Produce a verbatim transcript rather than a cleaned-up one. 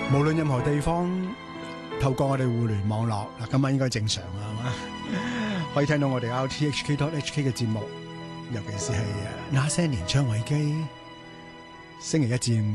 無論任何地方，透過我哋互聯網絡嗱，今晚應該正常啦，係嘛？可以聽到我哋 R T H K dot H K 嘅節目，尤其是係那些年張偉基，星期一至五